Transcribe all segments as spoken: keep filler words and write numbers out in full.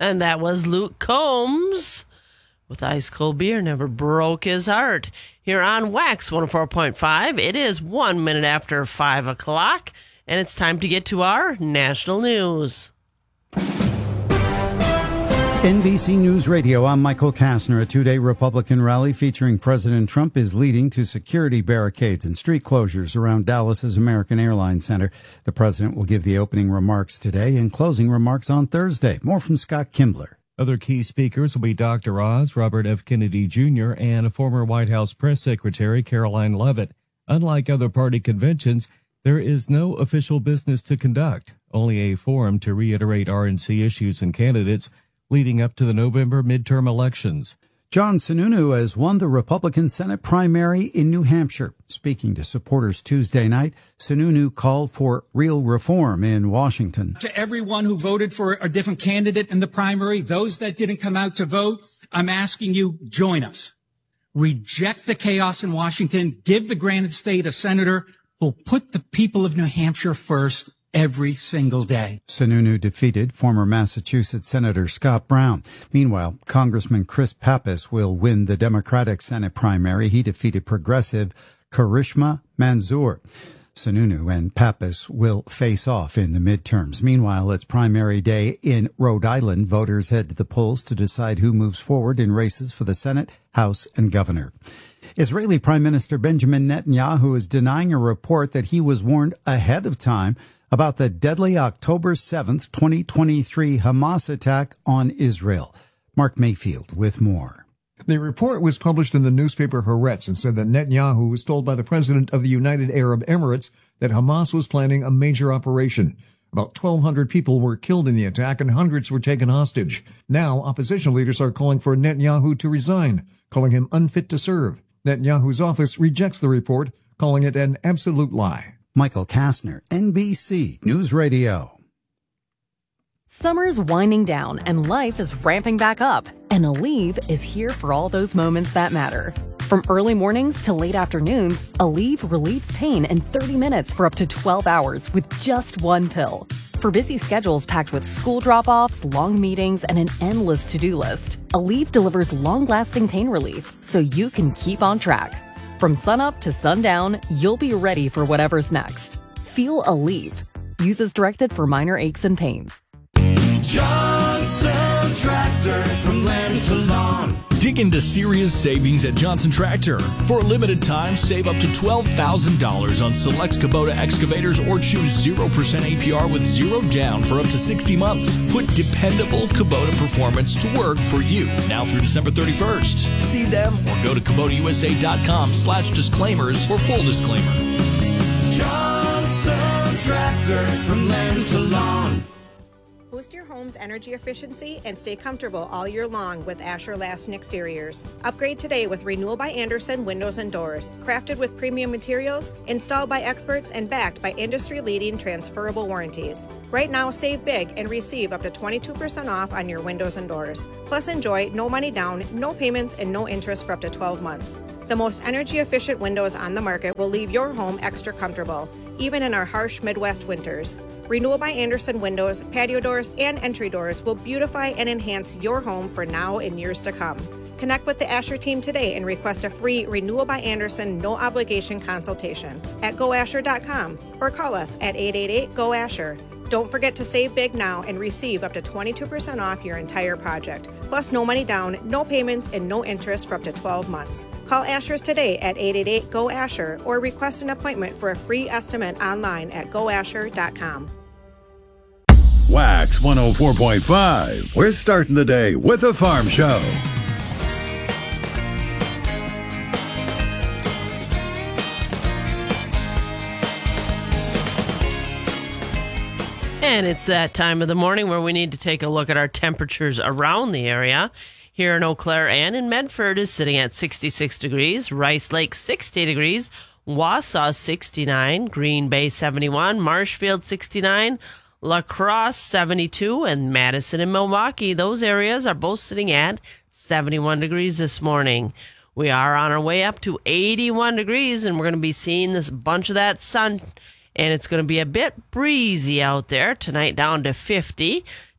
And that was Luke Combs with Ice Cold Beer Never Broke His Heart. Here on Wax one oh four point five, it is one minute after five o'clock, and it's time to get to our national news. N B C News Radio, I'm Michael Kastner. A two-day Republican rally featuring President Trump is leading to security barricades and street closures around Dallas's American Airlines Center. The president will give the opening remarks today and closing remarks on Thursday. More from Scott Kimbler. Other key speakers will be Doctor Oz, Robert F. Kennedy Junior, and former White House Press Secretary Caroline Leavitt. Unlike other party conventions, there is no official business to conduct, only a forum to reiterate R N C issues and candidates leading up to the November midterm elections. John Sununu has won the Republican Senate primary in New Hampshire. Speaking to supporters Tuesday night, Sununu called for real reform in Washington. To everyone who voted for a different candidate in the primary, those that didn't come out to vote, I'm asking you, join us. Reject the chaos in Washington. Give the granite state a senator who'll put the people of New Hampshire first every single day. Sununu defeated former Massachusetts Senator Scott Brown. Meanwhile, Congressman Chris Pappas will win the Democratic Senate primary. He defeated progressive Karishma Manzoor. Sununu and Pappas will face off in the midterms. Meanwhile, it's primary day in Rhode Island. Voters head to the polls to decide who moves forward in races for the Senate, House, and governor. Israeli Prime Minister Benjamin Netanyahu is denying a report that he was warned ahead of time about the deadly October seventh, twenty twenty-three Hamas attack on Israel. Mark Mayfield with more. The report was published in the newspaper Haaretz and said that Netanyahu was told by the president of the United Arab Emirates that Hamas was planning a major operation. About twelve hundred people were killed in the attack and hundreds were taken hostage. Now, opposition leaders are calling for Netanyahu to resign, calling him unfit to serve. Netanyahu's office rejects the report, calling it an absolute lie. Michael Kastner, N B C News Radio. Summer's winding down and life is ramping back up. And Aleve is here for all those moments that matter. From early mornings to late afternoons, Aleve relieves pain in thirty minutes for up to twelve hours with just one pill. For busy schedules packed with school drop-offs, long meetings, and an endless to-do list, Aleve delivers long-lasting pain relief so you can keep on track. From sunup to sundown, you'll be ready for whatever's next. Feel Aleve. Use as directed for minor aches and pains. Johnson Tractor, from land to lawn. Dig into serious savings at Johnson Tractor. For a limited time, save up to twelve thousand dollars on select Kubota excavators or choose zero percent A P R with zero down for up to sixty months. Put dependable Kubota performance to work for you now through December thirty-first. See them or go to Kubota U S A dot com slash disclaimers for full disclaimer. Johnson Tractor, from land to lawn. Boost your home's energy efficiency and stay comfortable all year long with Asher Lasting Exteriors. Upgrade today with Renewal by Andersen Windows and Doors. Crafted with premium materials, installed by experts, and backed by industry-leading transferable warranties. Right now, save big and receive up to twenty-two percent off on your windows and doors. Plus, enjoy no money down, no payments, and no interest for up to twelve months. The most energy-efficient windows on the market will leave your home extra comfortable, even in our harsh Midwest winters. Renewal by Andersen windows, patio doors, and entry doors will beautify and enhance your home for now and years to come. Connect with the Asher team today and request a free Renewal by Andersen no-obligation consultation at go asher dot com or call us at eight eight eight, G O, ASHER. Don't forget to save big now and receive up to twenty-two percent off your entire project. Plus, no money down, no payments, and no interest for up to twelve months. Call Asher's today at eight eight eight, G O, ASHER or request an appointment for a free estimate online at go asher dot com. Wax one oh four point five. We're starting the day with a farm show. And it's that time of the morning where we need to take a look at our temperatures around the area. Here in Eau Claire and in Medford is sitting at sixty-six degrees, Rice Lake sixty degrees, Wausau sixty-nine, Green Bay seventy-one, Marshfield sixty-nine, La Crosse seventy-two, and Madison and Milwaukee. Those areas are both sitting at seventy-one degrees this morning. We are on our way up to eighty-one degrees, and we're going to be seeing this bunch of that sun. And it's going to be a bit breezy out there tonight, down to fifty.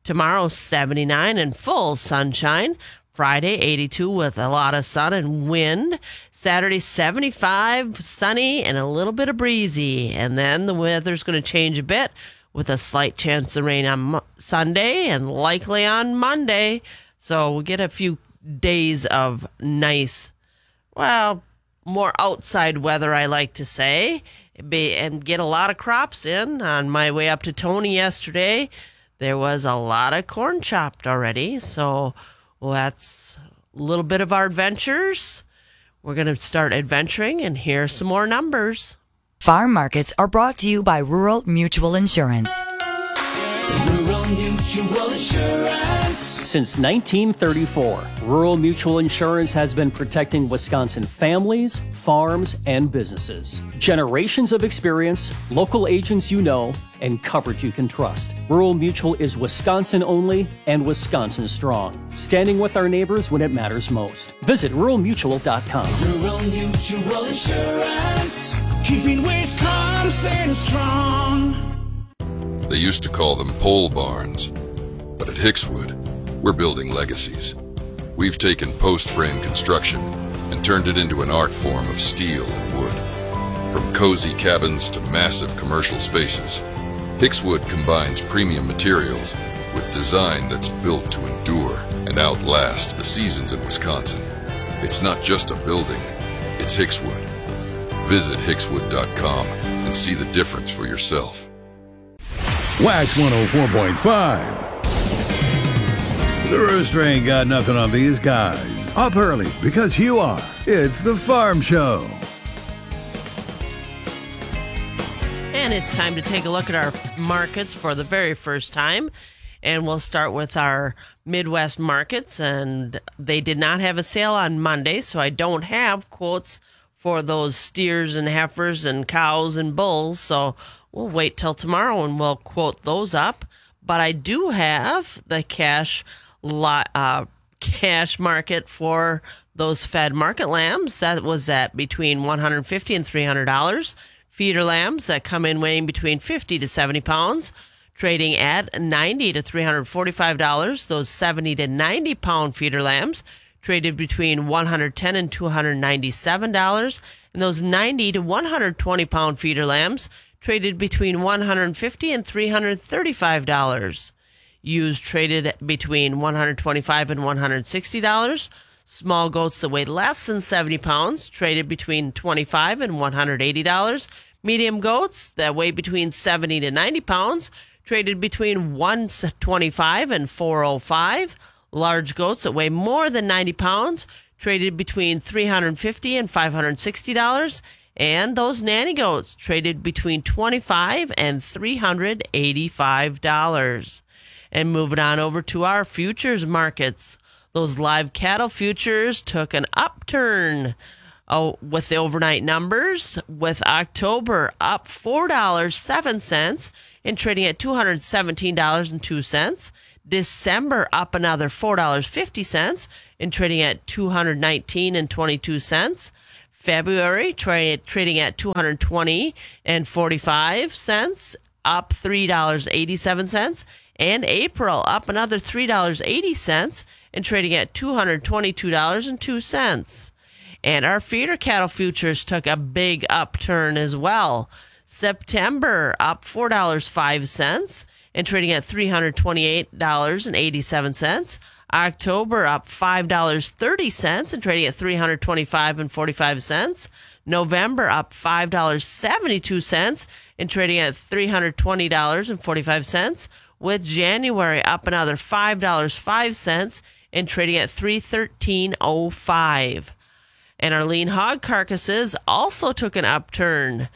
Tomorrow, seventy-nine and full sunshine. Friday, eighty-two with a lot of sun and wind. Saturday, seventy-five, sunny and a little bit of breezy. And then the weather's going to change a bit with a slight chance of rain on Mo- Sunday and likely on Monday. So we'll get a few days of nice, well, more outside weather, I like to say, Be, and get a lot of crops in. On my way up to Tony yesterday, there was a lot of corn chopped already. So well, that's a little bit of our adventures. We're going to start adventuring, and here's some more numbers. Farm markets are brought to you by Rural Mutual Insurance. Rural Mutual Insurance. Since nineteen thirty-four, Rural Mutual Insurance has been protecting Wisconsin families, farms, and businesses. Generations of experience, local agents you know, and coverage you can trust. Rural Mutual is Wisconsin only and Wisconsin strong, standing with our neighbors when it matters most. Visit rural mutual dot com. Rural Mutual Insurance, keeping Wisconsin strong. They used to call them pole barns, but at Hickswood, we're building legacies. We've taken post-frame construction and turned it into an art form of steel and wood. From cozy cabins to massive commercial spaces, Hickswood combines premium materials with design that's built to endure and outlast the seasons in Wisconsin. It's not just a building, it's Hickswood. Visit hickswood dot com and see the difference for yourself. Wax one oh four point five. The Rooster ain't got nothing on these guys. Up early because you are. It's the Farm Show. And it's time to take a look at our markets for the very first time. And we'll start with our Midwest markets. And they did not have a sale on Monday, so I don't have quotes for those steers and heifers and cows and bulls. So we'll wait till tomorrow and we'll quote those up. But I do have the cash lot, uh, cash market for those fed market lambs. That was at between one hundred fifty dollars and three hundred dollars. Feeder lambs that come in weighing between fifty to seventy pounds, trading at ninety to three hundred forty-five dollars. Those seventy to ninety pound feeder lambs traded between one hundred ten dollars and two hundred ninety-seven dollars. And those ninety to one hundred twenty pound feeder lambs traded between one hundred fifty dollars and three hundred thirty-five dollars. Ewes traded between one hundred twenty-five dollars and one hundred sixty dollars. Small goats that weigh less than seventy pounds traded between twenty-five dollars and one hundred eighty dollars. Medium goats that weigh between seventy to ninety pounds traded between one hundred twenty-five dollars and four hundred five dollars. Large goats that weigh more than ninety pounds traded between three hundred fifty dollars and five hundred sixty dollars. And those nanny goats traded between twenty-five dollars and three hundred eighty-five dollars. And moving on over to our futures markets. Those live cattle futures took an upturn oh, with the overnight numbers, with October up four dollars and seven cents and trading at two hundred seventeen dollars and two cents. December up another four dollars and fifty cents and trading at two hundred nineteen dollars and twenty-two cents. February tra- trading at two hundred twenty dollars and forty-five cents, up three dollars and eighty-seven cents. And April up another three dollars and eighty cents and trading at two hundred twenty-two dollars and two cents. And our feeder cattle futures took a big upturn as well. September up four dollars and five cents and trading at three hundred twenty-eight dollars and eighty-seven cents. October up five dollars and thirty cents and trading at three hundred twenty-five dollars and forty-five cents. November up five dollars and seventy-two cents and trading at three hundred twenty dollars and forty-five cents. With January up another five dollars and five cents and trading at three hundred thirteen dollars and five cents. And our lean hog carcasses also took an upturn.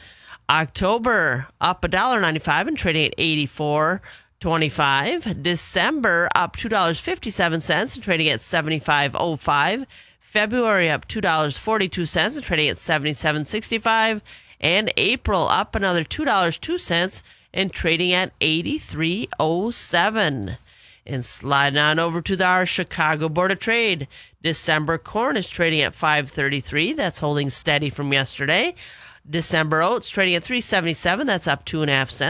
October up one dollar and ninety-five cents and trading at eighty-four dollars and twenty-five cents. December up two dollars and fifty-seven cents and trading at seventy-five dollars and five cents. February up two dollars and forty-two cents and trading at seventy-seven dollars and sixty-five cents. And April up another two dollars and two cents and trading at eighty-three dollars and seven cents. And sliding on over to the, our Chicago Board of Trade. December corn is trading at five thirty-three. That's holding steady from yesterday. December oats trading at three seventy-seven. That's up two and a half cents.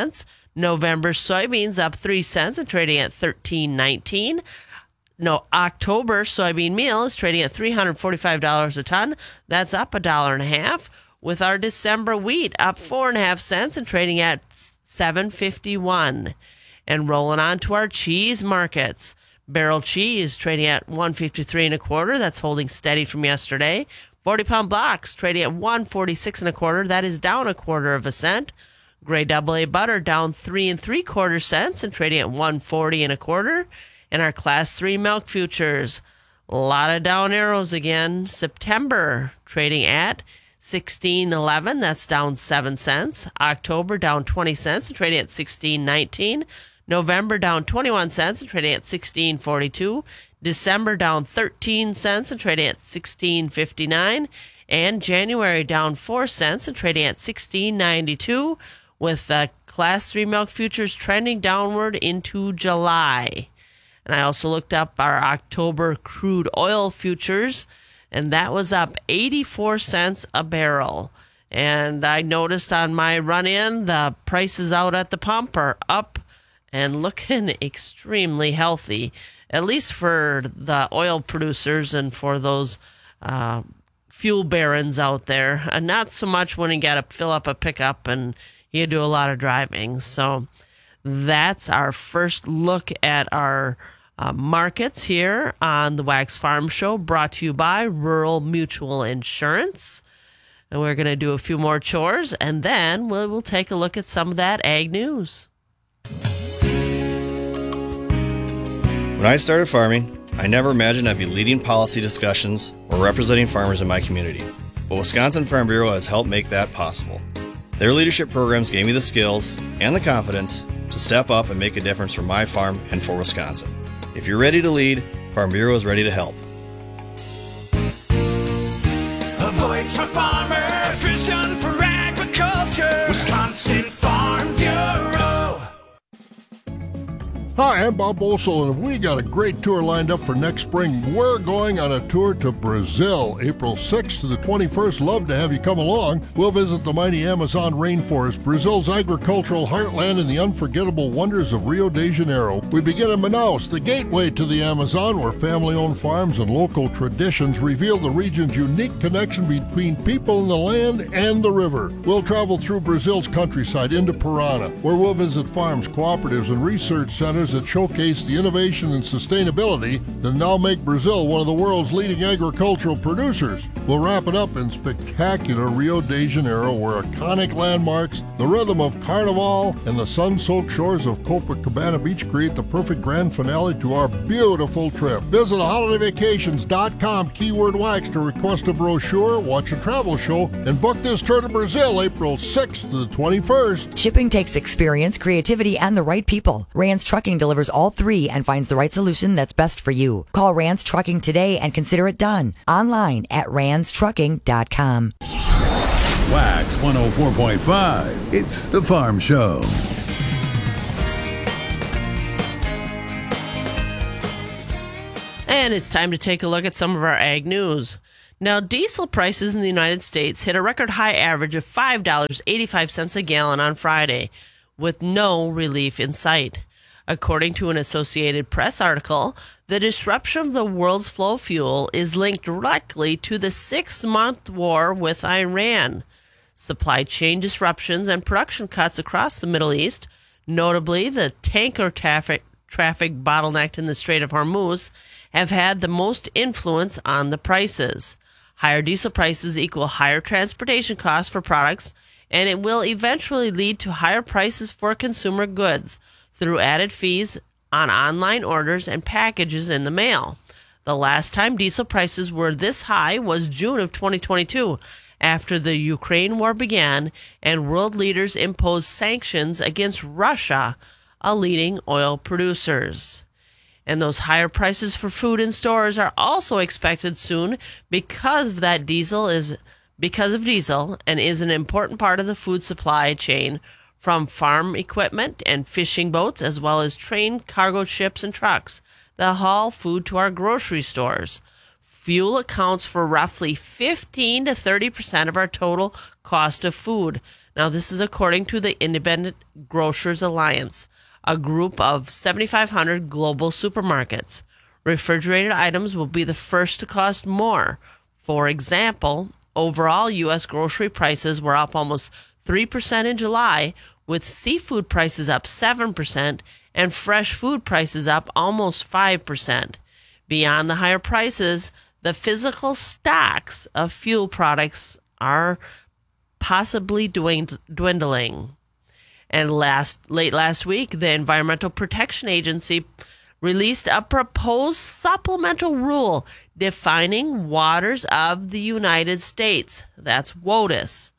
November soybeans up three cents and trading at thirteen nineteen. No, October soybean meal is trading at three hundred forty-five dollars a ton. That's up a dollar and a half. With our December wheat up four and a half cents and trading at seven fifty-one. And rolling on to our cheese markets. Barrel cheese trading at one fifty-three and a quarter. That's holding steady from yesterday. forty pound blocks trading at one forty-six and a quarter. That is down a quarter of a cent. Gray double A butter down three and three quarter cents and trading at one forty and a quarter. And our class three milk futures, a lot of down arrows again. September trading at sixteen eleven. That's down seven cents. October down twenty cents and trading at sixteen nineteen. November down twenty-one cents and trading at sixteen forty-two. December down thirteen cents and trading at sixteen fifty-nine. And January down four cents and trading at sixteen ninety-two, with the class three milk futures trending downward into July. And I also looked up our October crude oil futures, and that was up eighty-four cents a barrel. And I noticed on my run-in, the prices out at the pump are up and looking extremely healthy, at least for the oil producers and for those uh, fuel barons out there. And not so much when you got to fill up a pickup and you do a lot of driving. So that's our first look at our uh, markets here on the Wax Farm Show, brought to you by Rural Mutual Insurance. And we're going to do a few more chores, and then we'll, we'll take a look at some of that ag news. When I started farming, I never imagined I'd be leading policy discussions or representing farmers in my community. But Wisconsin Farm Bureau has helped make that possible. Their leadership programs gave me the skills and the confidence to step up and make a difference for my farm and for Wisconsin. If you're ready to lead, Farm Bureau is ready to help. A voice for farmers, a vision for agriculture, Wisconsin Farm Bureau. Hi, I'm Bob Bolsel, and we got a great tour lined up for next spring. We're going on a tour to Brazil, April sixth to the twenty-first. Love to have you come along. We'll visit the mighty Amazon rainforest, Brazil's agricultural heartland, and the unforgettable wonders of Rio de Janeiro. We begin in Manaus, the gateway to the Amazon, where family-owned farms and local traditions reveal the region's unique connection between people and the land and the river. We'll travel through Brazil's countryside into Parana, where we'll visit farms, cooperatives, and research centers that showcase the innovation and sustainability that now make Brazil one of the world's leading agricultural producers. We'll wrap it up in spectacular Rio de Janeiro, where iconic landmarks, the rhythm of Carnival, and the sun-soaked shores of Copacabana Beach create the perfect grand finale to our beautiful trip. Visit holiday vacations dot com, keyword wax, to request a brochure, watch a travel show, and book this tour to Brazil, April sixth to the twenty-first. Shipping takes experience, creativity, and the right people. Rance Trucking delivers all three and finds the right solution that's best for you. Call Rance Trucking today and consider it done. Online at rance trucking dot com. Wax one oh four point five. It's the Farm Show. And it's time to take a look at some of our ag news. Now, diesel prices in the United States hit a record high average of five dollars and eighty-five cents a gallon on Friday, with no relief in sight. According to an Associated Press article, the disruption of the world's flow of fuel is linked directly to the six-month war with Iran. Supply chain disruptions and production cuts across the Middle East, notably the tanker traffic, traffic bottlenecked in the Strait of Hormuz, have had the most influence on the prices. Higher diesel prices equal higher transportation costs for products, and it will eventually lead to higher prices for consumer goods through added fees on online orders and packages in the mail. The last time diesel prices were this high was June of twenty twenty-two, after the Ukraine war began and world leaders imposed sanctions against Russia, a leading oil producers. And those higher prices for food in stores are also expected soon because of that diesel is because of diesel and is an important part of the food supply chain, from farm equipment and fishing boats, as well as train cargo ships and trucks that haul food to our grocery stores. Fuel accounts for roughly fifteen to thirty percent of our total cost of food. Now, this is according to the Independent Grocers Alliance, a group of seventy-five hundred global supermarkets. Refrigerated items will be the first to cost more. For example, overall U S grocery prices were up almost three percent in July, with seafood prices up seven percent and fresh food prices up almost five percent. Beyond the higher prices, the physical stocks of fuel products are possibly dwindling. And last late last week, the Environmental Protection Agency released a proposed supplemental rule defining waters of the United States. That's WOTUS.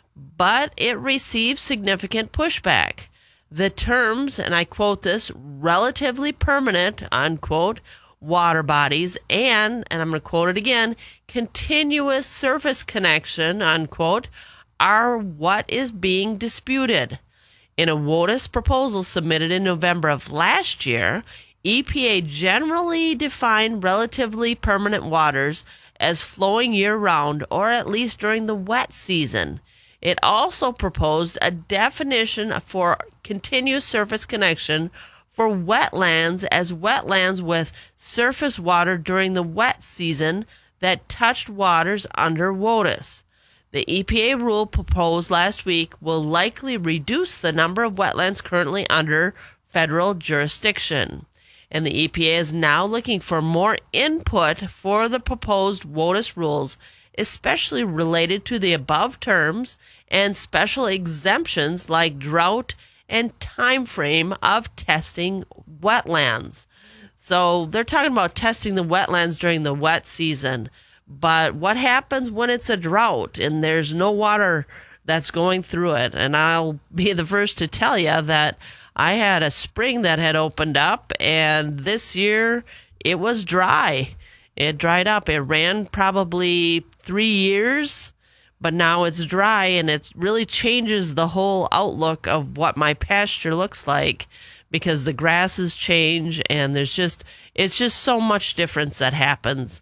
But it received significant pushback. The terms, and I quote this, relatively permanent, unquote, water bodies and, and I'm going to quote it again, continuous surface connection, unquote, are what is being disputed. In a WOTUS proposal submitted in November of last year, E P A generally defined relatively permanent waters as flowing year-round or at least during the wet season. It also proposed a definition for continuous surface connection for wetlands as wetlands with surface water during the wet season that touched waters under WOTUS. The E P A rule proposed last week will likely reduce the number of wetlands currently under federal jurisdiction. And the E P A is now looking for more input for the proposed WOTUS rules, especially related to the above terms and special exemptions like drought and time frame of testing wetlands. So they're talking about testing the wetlands during the wet season. But what happens when it's a drought and there's no water that's going through it? And I'll be the first to tell you that I had a spring that had opened up, and this year it was dry. It dried up. It ran probably three years, but now it's dry, and it really changes the whole outlook of what my pasture looks like because the grasses change, and there's just it's just so much difference that happens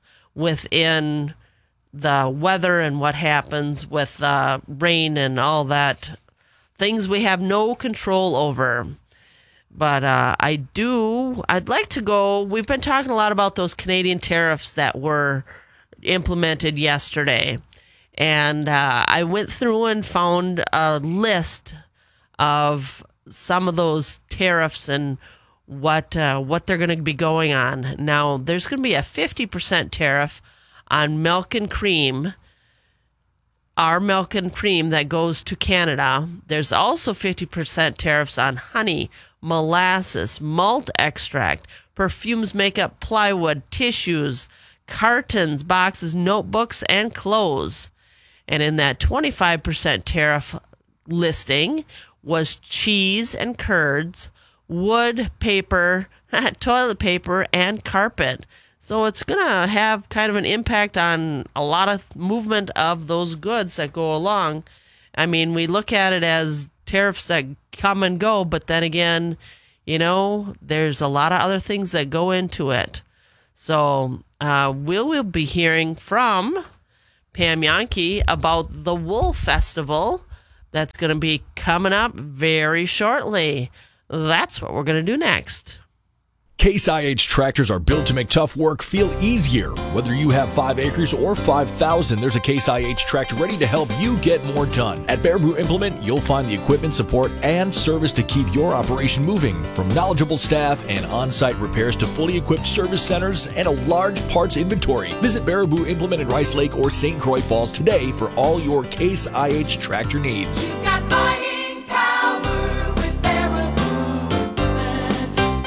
within the weather and what happens with uh, rain and all that, things we have no control over. But uh, I do, I'd like to go, we've been talking a lot about those Canadian tariffs that were implemented yesterday. And uh, I went through and found a list of some of those tariffs and what uh, what they're going to be going on. Now, there's going to be a fifty percent tariff on milk and cream, our milk and cream that goes to Canada. There's also fifty percent tariffs on honey, molasses, malt extract, perfumes, makeup, plywood, tissues, cartons, boxes, notebooks, and clothes. And in that twenty-five percent tariff listing was cheese and curds, wood, paper, toilet paper, and carpet. So it's going to have kind of an impact on a lot of movement of those goods that go along. I mean, we look at it as tariffs that come and go, but then again, you know, there's a lot of other things that go into it. So uh, we'll, we'll be hearing from Pam Jahnke about the Wool Festival that's going to be coming up very shortly. That's what we're going to do next. Case I H tractors are built to make tough work feel easier. Whether you have five acres or five thousand, there's a Case I H tractor ready to help you get more done. At Baraboo Implement, you'll find the equipment, support, and service to keep your operation moving. From knowledgeable staff and on-site repairs to fully equipped service centers and a large parts inventory. Visit Baraboo Implement in Rice Lake or Saint Croix Falls today for all your Case I H tractor needs. You got buying power with Baraboo Implement.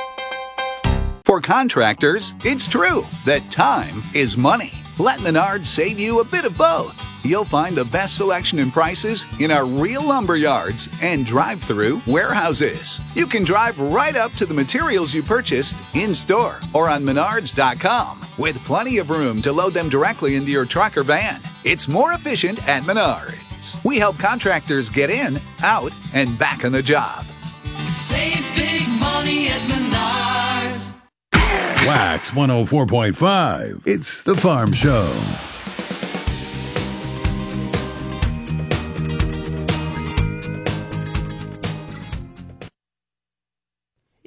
For contractors, it's true that time is money. Let Menards save you a bit of both. You'll find the best selection and prices in our real lumber yards and drive-through warehouses. You can drive right up to the materials you purchased in-store or on menards dot com with plenty of room to load them directly into your truck or van. It's more efficient at Menards. We help contractors get in, out, and back on the job. Save big money at Menards. Wax one oh four point five. It's the Farm Show.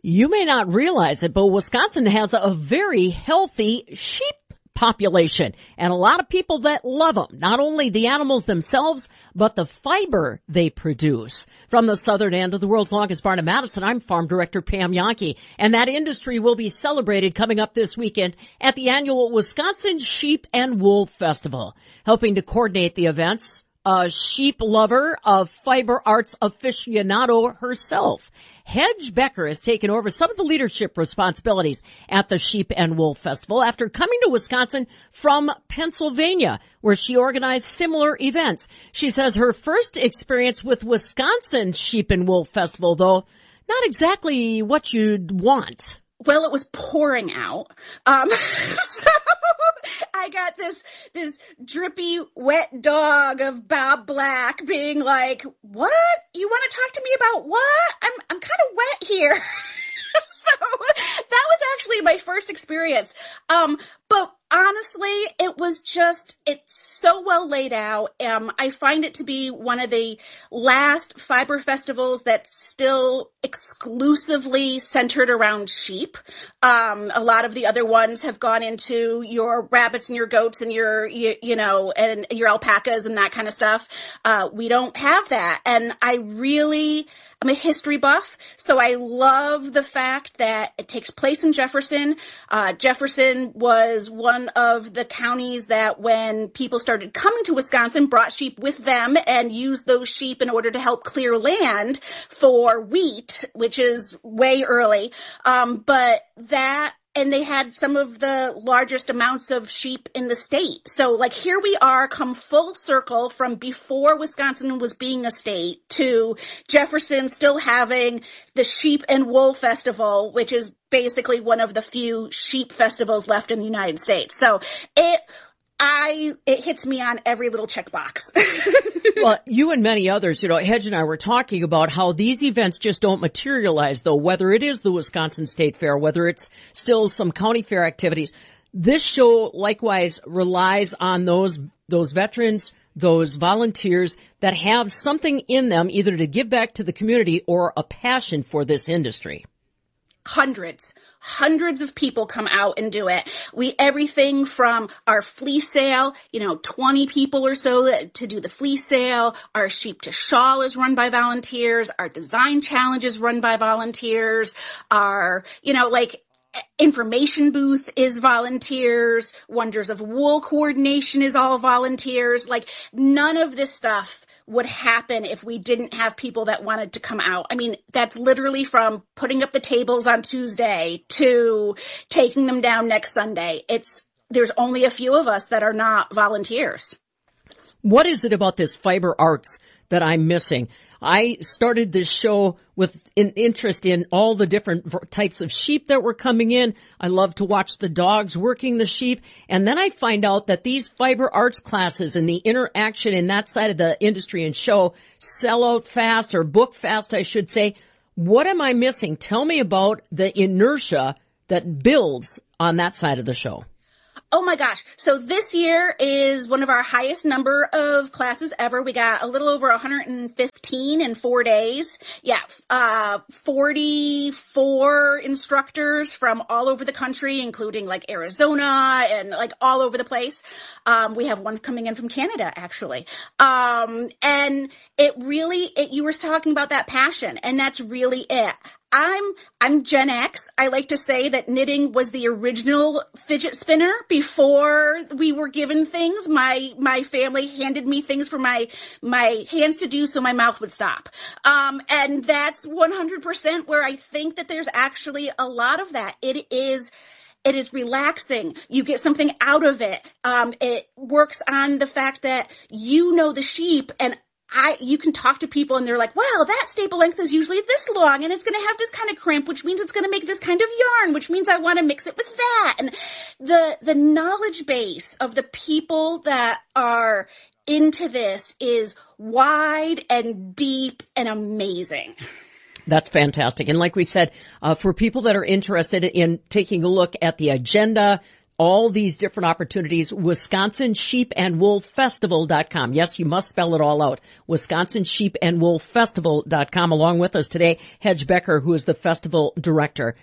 You may not realize it, but Wisconsin has a very healthy sheep population and a lot of people that love them. Not only the animals themselves, but the fiber they produce. From the southern end of the world's longest barn in Madison, I'm Farm Director Pam Yankee, and that industry will be celebrated coming up this weekend at the annual Wisconsin Sheep and Wool Festival. Helping to coordinate the events, a sheep lover, a fiber arts aficionado herself, Hedge Becker has taken over some of the leadership responsibilities at the Sheep and Wool Festival after coming to Wisconsin from Pennsylvania, where she organized similar events. She says her first experience with Wisconsin Sheep and Wool Festival, though, not exactly what you'd want. Well, it was pouring out. Um, so I got this, this drippy, wet dog of Bob Black being like, what? You want to talk to me about what? I'm, I'm kind of wet here. So that was actually my first experience. Um, but honestly, it was just, it's so well laid out. Um, I find it to be one of the last fiber festivals that's still exclusively centered around sheep. Um, a lot of the other ones have gone into your rabbits and your goats and your, you, you know, and your alpacas and that kind of stuff. Uh, we don't have that. And I really, I'm a history buff, so I love the fact that it takes place in Jefferson. Uh, Jefferson was one of the counties that when people started coming to Wisconsin, brought sheep with them and used those sheep in order to help clear land for wheat, which is way early. Um, but that And they had some of the largest amounts of sheep in the state. So like here we are, come full circle from before Wisconsin was being a state to Jefferson still having the Sheep and Wool Festival, which is basically one of the few sheep festivals left in the United States. So it, I, it hits me on every little checkbox. Well, you and many others, you know, Hedge and I were talking about how these events just don't materialize, though, whether it is the Wisconsin State Fair, whether it's still some county fair activities. This show likewise relies on those, those veterans, those volunteers that have something in them either to give back to the community or a passion for this industry. Hundreds, hundreds of people come out and do it. We, everything from our flea sale, you know, twenty people or so to do the flea sale. Our Sheep to Shawl is run by volunteers. Our design challenge is run by volunteers. Our, you know, like, information booth is volunteers. Wonders of Wool coordination is all volunteers. Like, none of this stuff would happen if we didn't have people that wanted to come out. I mean, that's literally from putting up the tables on Tuesday to taking them down next Sunday. It's, there's only a few of us that are not volunteers. What is it about this fiber arts that I'm missing? I started this show with an interest in all the different types of sheep that were coming in. I love to watch the dogs working the sheep. And then I find out that these fiber arts classes and the interaction in that side of the industry and show sell out fast, or book fast, I should say. What am I missing? Tell me about the inertia that builds on that side of the show. Oh my gosh. So this year is one of our highest number of classes ever. We got a little over one hundred fifteen in four days. Yeah. Uh, forty-four instructors from all over the country, including like Arizona and like all over the place. Um, we have one coming in from Canada, actually. Um, and it really, it, you were talking about that passion, and that's really it. I'm, I'm Gen X. I like to say that knitting was the original fidget spinner before we were given things. My, my family handed me things for my, my hands to do so my mouth would stop. Um, and that's one hundred percent where I think that there's actually a lot of that. It is, It is relaxing. You get something out of it. Um, it works on the fact that you know the sheep, and I, you can talk to people and they're like, well, that staple length is usually this long and it's going to have this kind of crimp, which means it's going to make this kind of yarn, which means I want to mix it with that. And the, the knowledge base of the people that are into this is wide and deep and amazing. That's fantastic. And like we said, uh, for people that are interested in taking a look at the agenda, all these different opportunities, Wisconsin Sheep and Wool Festival dot com. Yes, you must spell it all out. Wisconsin Sheep and Wool Festival dot com. Along with us today, Hedge Becker, who is the festival director.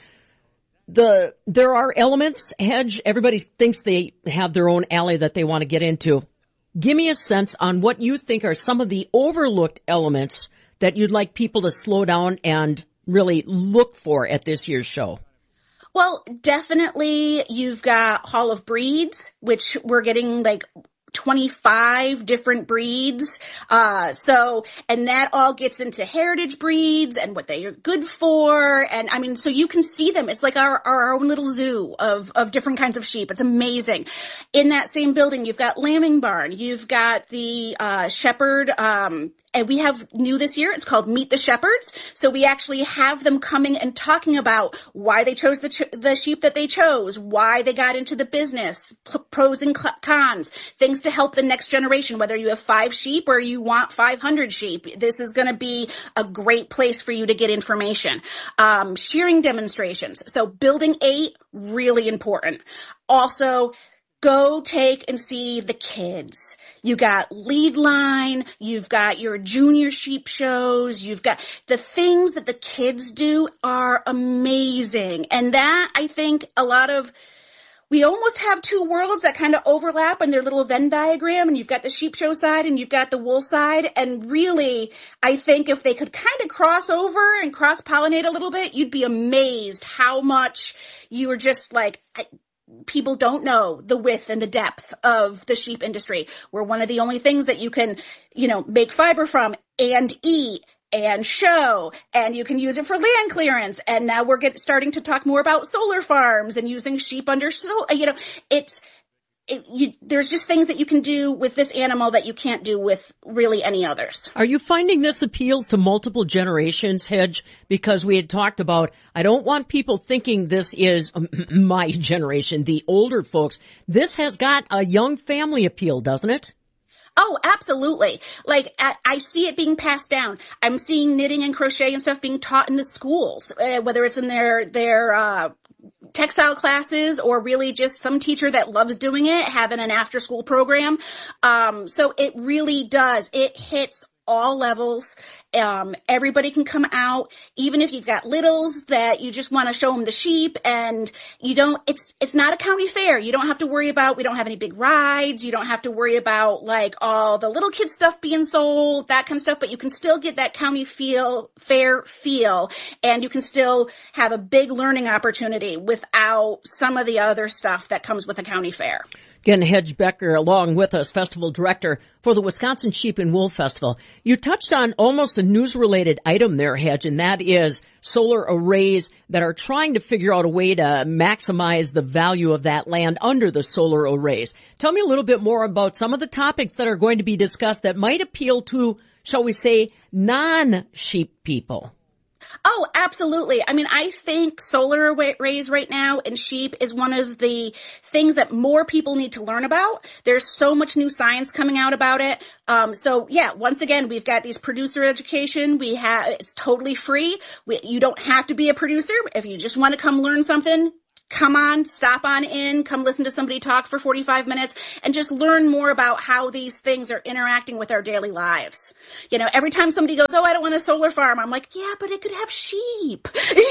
The, there are elements, Hedge, everybody thinks they have their own alley that they want to get into. Give me a sense on what you think are some of the overlooked elements that you'd like people to slow down and really look for at this year's show. Well, definitely you've got Hall of Breeds, which we're getting like twenty-five different breeds. Uh, so, and that all gets into heritage breeds and what they are good for. And I mean, so you can see them. It's like our, our own little zoo of, of different kinds of sheep. It's amazing. In that same building, you've got Lambing Barn. You've got the, uh, Shepherd, um, and we have new this year. It's called Meet the Shepherds. So we actually have them coming and talking about why they chose the ch- the sheep that they chose, why they got into the business, p- pros and cl- cons, things to help the next generation, whether you have five sheep or you want five hundred sheep. This is going to be a great place for you to get information. Um, shearing demonstrations. So building eight, really important. Also, go take and see the kids. You got lead line, you've got your junior sheep shows, you've got the things that the kids do are amazing. And that, I think, a lot of, we almost have two worlds that kind of overlap in their little Venn diagram, and you've got the sheep show side and you've got the wool side. And really, I think if they could kind of cross over and cross-pollinate a little bit, you'd be amazed how much you are just like, I, people don't know the width and the depth of the sheep industry. We're one of the only things that you can, you know, make fiber from and eat and show, and you can use it for land clearance. And now we're get, starting to talk more about solar farms and using sheep under, so, you know, it's, It, you, there's just things that you can do with this animal that you can't do with really any others. Are you finding this appeals to multiple generations, Hedge? Because we had talked about, I don't want people thinking this is my generation, the older folks. This has got a young family appeal, doesn't it? Oh, absolutely. Like, I, I see it being passed down. I'm seeing knitting and crochet and stuff being taught in the schools, uh, whether it's in their, their, uh, textile classes or really just some teacher that loves doing it, having an after school program. Um, so it really does. It hits all levels. Um, everybody can come out, even if you've got littles that you just want to show them the sheep, and you don't, it's, it's not a county fair. You don't have to worry about, we don't have any big rides. You don't have to worry about like all the little kid stuff being sold, that kind of stuff, but you can still get that county feel, fair feel, and you can still have a big learning opportunity without some of the other stuff that comes with a county fair. Again, Hedge Becker along with us, festival director for the Wisconsin Sheep and Wool Festival. You touched on almost a news-related item there, Hedge, and that is solar arrays that are trying to figure out a way to maximize the value of that land under the solar arrays. Tell me a little bit more about some of the topics that are going to be discussed that might appeal to, shall we say, non-sheep people. Oh, absolutely. I mean, I think solar arrays right now and sheep is one of the things that more people need to learn about. There's so much new science coming out about it. Um, so yeah, once again, we've got these producer education. We have, it's totally free. We, you don't have to be a producer. If you just want to come learn something, come on, stop on in, come listen to somebody talk for forty-five minutes and just learn more about how these things are interacting with our daily lives. You know, every time somebody goes, oh, I don't want a solar farm, I'm like, yeah, but it could have sheep.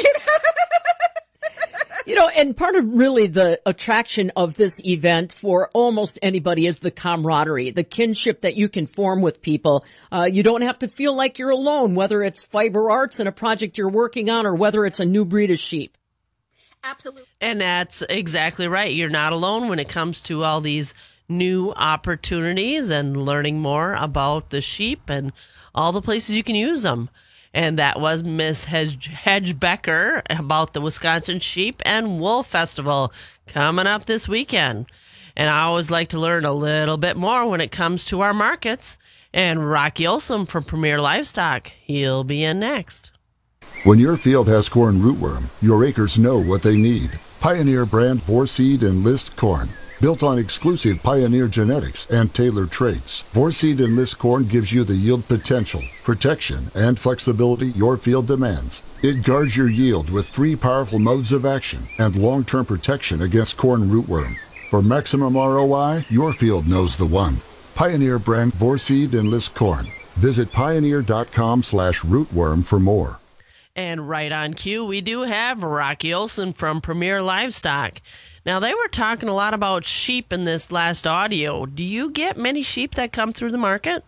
You know, and part of really the attraction of this event for almost anybody is the camaraderie, the kinship that you can form with people. Uh, you don't have to feel like you're alone, whether it's fiber arts and a project you're working on or whether it's a new breed of sheep. Absolutely. And that's exactly right. You're not alone when it comes to all these new opportunities and learning more about the sheep and all the places you can use them. And that was Miss Hedge, Hedge Becker about the Wisconsin Sheep and Wool Festival coming up this weekend. And I always like to learn a little bit more when it comes to our markets. And Rocky Olson from Premier Livestock, he'll be in next. When your field has corn rootworm, your acres know what they need. Pioneer brand Vorseed Enlist corn. Built on exclusive Pioneer genetics and tailored traits, Vorseed Enlist corn gives you the yield potential, protection, and flexibility your field demands. It guards your yield with three powerful modes of action and long-term protection against corn rootworm. For maximum R O I, your field knows the one. Pioneer brand Vorseed Enlist Corn. Visit pioneer.com slash rootworm for more. And right on cue, we do have Rocky Olson from Premier Livestock. Now, they were talking a lot about sheep in this last audio. Do you get many sheep that come through the market?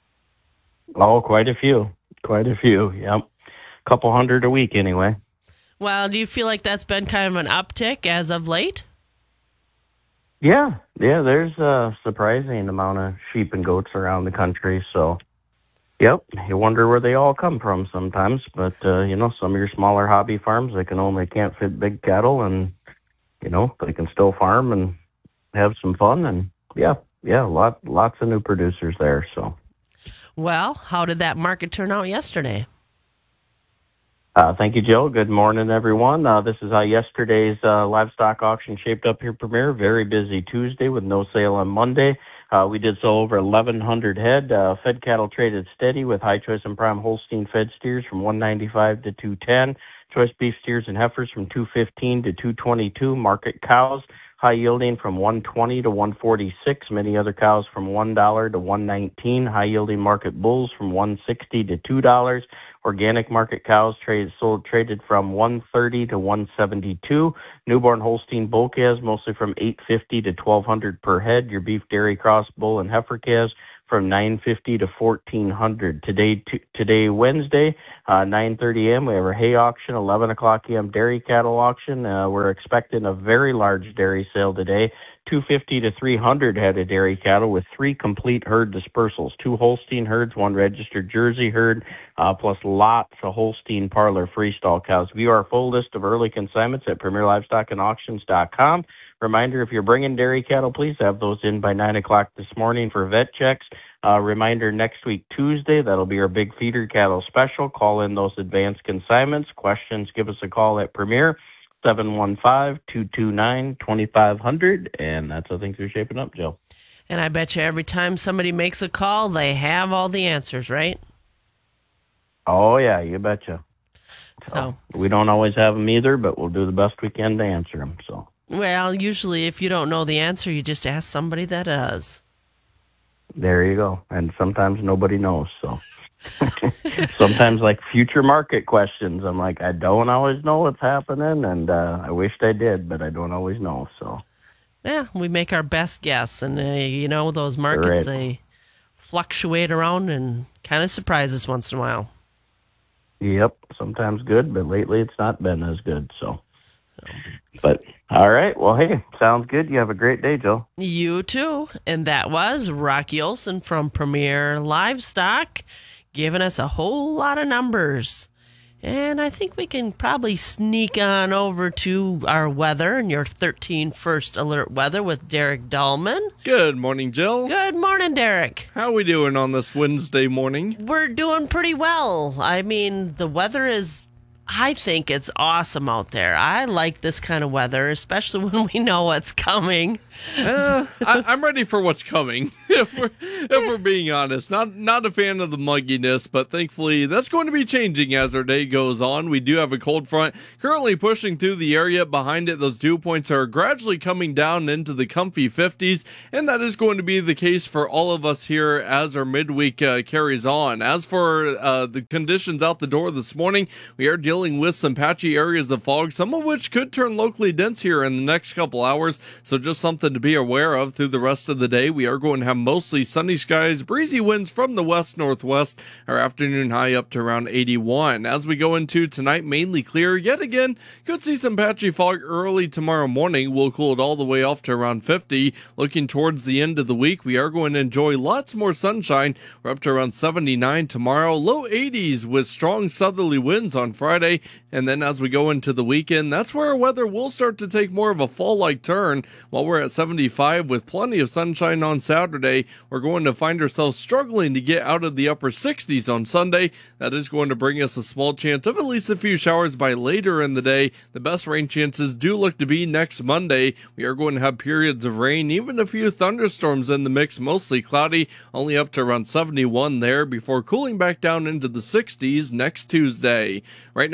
Oh, quite a few. Quite a few, yep. A couple hundred a week anyway. Well, do you feel like that's been kind of an uptick as of late? Yeah, yeah, there's a surprising amount of sheep and goats around the country, so... Yep, you wonder where they all come from sometimes, but, uh, you know, some of your smaller hobby farms, they can only can't fit big cattle, and, you know, they can still farm and have some fun, and, yeah, yeah, lot, lots of new producers there, so. Well, how did that market turn out yesterday? Uh, thank you, Jill. Good morning, everyone. Uh, this is how yesterday's uh, livestock auction shaped up here, Premier. Very busy Tuesday with no sale on Monday. Uh, we did sell over eleven hundred head. Uh, fed cattle traded steady with high choice and prime Holstein fed steers from one ninety-five to two ten. Choice beef steers and heifers from two fifteen to two twenty-two. Market cows high yielding from one twenty to one forty-six. Many other cows from one dollar to one nineteen. High yielding market bulls from one sixty to two dollars. Organic market cows trade, sold, traded from one thirty to one seventy-two. Newborn Holstein bull calves mostly from eight fifty to twelve hundred per head. Your beef dairy cross bull and heifer calves from nine fifty to fourteen hundred. Today, t- today Wednesday, uh, nine thirty a.m. we have our hay auction. eleven o'clock a.m. dairy cattle auction. Uh, we're expecting a very large dairy sale today. two fifty to three hundred head of dairy cattle with three complete herd dispersals, two Holstein herds, one registered Jersey herd, uh, plus lots of Holstein parlor freestall cows. View our full list of early consignments at premier livestock and auctions dot com. Reminder, if you're bringing dairy cattle, please have those in by nine o'clock this morning for vet checks. Uh, reminder, next week, Tuesday, that'll be our big feeder cattle special. Call in those advanced consignments. Questions, give us a call at Premier. seven one five, two two nine, two five zero zero, and that's how things are shaping up, Joe. And I bet you every time somebody makes a call, they have all the answers, right? Oh, yeah, you betcha. So, so we don't always have them either, but we'll do the best we can to answer them. So. Well, usually if you don't know the answer, you just ask somebody that does. There you go. And sometimes nobody knows, so. Sometimes like future market questions, I'm like, I don't always know what's happening, and uh, I wished I did, but I don't always know. So yeah, we make our best guess, and uh, you know, those markets, right. They fluctuate around and kind of surprise us once in a while. Yep, sometimes good, but lately it's not been as good. So, so. But all right, well, hey, sounds good. You have a great day, Joe. You too. And that was Rocky Olson from Premier Livestock, giving us a whole lot of numbers. And I think we can probably sneak on over to our weather and your thirteen First Alert weather with Derek Dahlman. Good morning, Jill. Good morning, Derek. How are we doing on this Wednesday morning? We're doing pretty well. I mean, the weather is, I think it's awesome out there. I like this kind of weather, especially when we know what's coming. Uh, I, I'm ready for what's coming, if we're, if we're being honest. Not not a fan of the mugginess, but thankfully that's going to be changing as our day goes on. We do have a cold front currently pushing through the area. Behind it, those dew points are gradually coming down into the comfy fifties, and that is going to be the case for all of us here as our midweek uh, carries on. As for uh, the conditions out the door this morning, we are dealing with some patchy areas of fog, some of which could turn locally dense here in the next couple hours, so just something to be aware of through the rest of the day. We are going to have mostly sunny skies, breezy winds from the west-northwest, our afternoon high up to around eighty-one. As we go into tonight, mainly clear. Yet again, could see some patchy fog early tomorrow morning. We'll cool it all the way off to around fifty. Looking towards the end of the week, we are going to enjoy lots more sunshine. We're up to around seventy-nine tomorrow, low eighties with strong southerly winds on Friday. And then as we go into the weekend, that's where our weather will start to take more of a fall-like turn. While we're at seventy-five with plenty of sunshine on Saturday, we're going to find ourselves struggling to get out of the upper sixties on Sunday. That is going to bring us a small chance of at least a few showers by later in the day. The best rain chances do look to be next Monday. We are going to have periods of rain, even a few thunderstorms in the mix, mostly cloudy, only up to around seventy-one there before cooling back down into the sixties next Tuesday. Right now, no clouds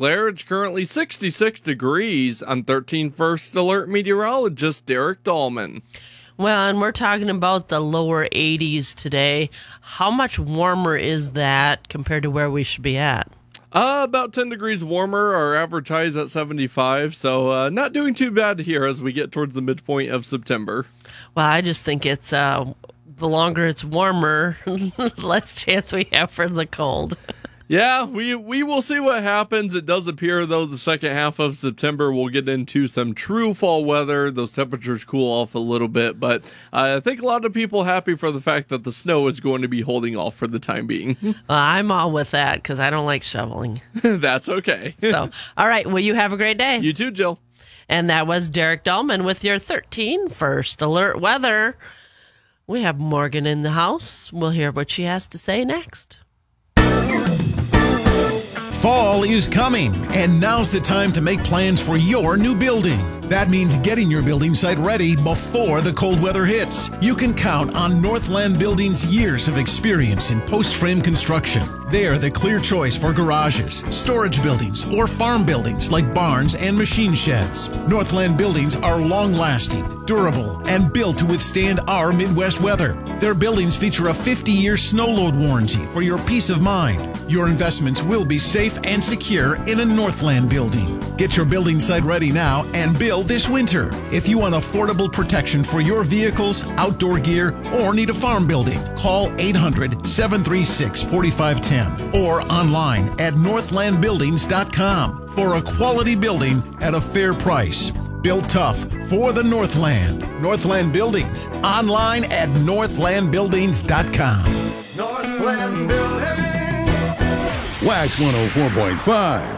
Claire. It's currently sixty-six degrees. I'm thirteen First Alert meteorologist Derek Dahlman. Well, and we're talking about the lower eighties today. How much warmer is that compared to where we should be at? Uh, about ten degrees warmer. Our average high is at seventy-five, so uh, not doing too bad here as we get towards the midpoint of September. Well, I just think it's uh, the longer it's warmer, the less chance we have for the cold. Yeah, we we will see what happens. It does appear, though, the second half of September we'll get into some true fall weather. Those temperatures cool off a little bit, but uh, I think a lot of people are happy for the fact that the snow is going to be holding off for the time being. Well, I'm all with that because I don't like shoveling. That's okay. So, all right, well, you have a great day. You too, Jill. And that was Derek Dahlman with your thirteen First Alert weather. We have Morgan in the house. We'll hear what she has to say next. Fall is coming, and now's the time to make plans for your new building. That means getting your building site ready before the cold weather hits. You can count on Northland Building's years of experience in post-frame construction. They're the clear choice for garages, storage buildings, or farm buildings like barns and machine sheds. Northland Buildings are long-lasting, durable, and built to withstand our Midwest weather. Their buildings feature a fifty-year snow load warranty for your peace of mind. Your investments will be safe and secure in a Northland building. Get your building site ready now and build this winter. If you want affordable protection for your vehicles, outdoor gear, or need a farm building, call eight hundred, seven three six, four five one zero or online at northland buildings dot com for a quality building at a fair price. Built tough for the Northland. Northland Buildings, online at northland buildings dot com. Northland Building. Wax one oh four point five.